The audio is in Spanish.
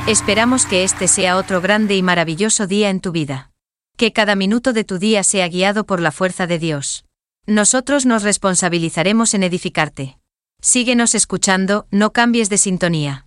Esperamos que este sea otro grande y maravilloso día en tu vida. Que cada minuto de tu día sea guiado por la fuerza de Dios. Nosotros nos responsabilizaremos en edificarte. Síguenos escuchando, no cambies de sintonía.